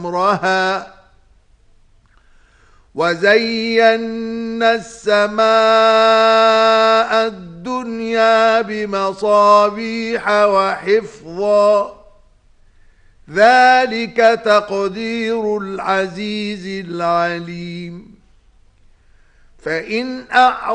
أمرها وزينا السماء الدنيا بمصابيح وحفظا ذلك تقدير العزيز العليم فإن